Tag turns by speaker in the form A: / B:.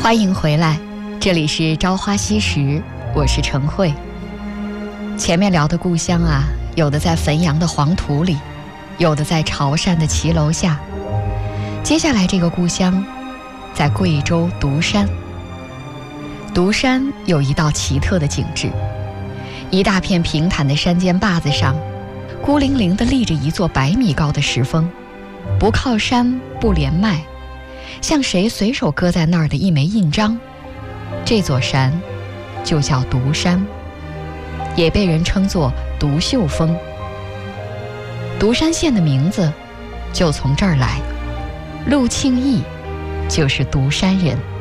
A: 欢迎回来，这里是朝花夕拾，我是陈慧。前面聊的故乡啊，有的在汾阳的黄土里，有的在潮汕的骑楼下。接下来这个故乡在贵州独山。独山有一道奇特的景致，一大片平坦的山间坝子上，孤零零地立着一座100米高的石峰，不靠山不连麦，像谁随手搁在那儿的一枚印章。这座山就叫独山，也被人称作独秀峰。独山县的名字就从这儿来，陆庆义就是独山人。